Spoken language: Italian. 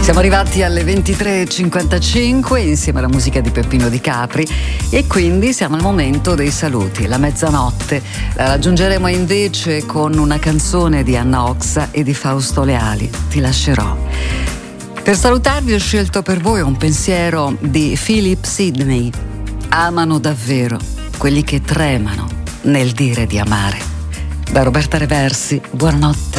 Siamo arrivati alle 23.55 insieme alla musica di Peppino Di Capri e quindi siamo al momento dei saluti. La mezzanotte la raggiungeremo invece con una canzone di Anna Oxa e di Fausto Leali, Ti lascerò. Per salutarvi ho scelto per voi un pensiero di Philip Sidney. Amano davvero quelli che tremano nel dire di amare. Da Roberta Reversi, buonanotte.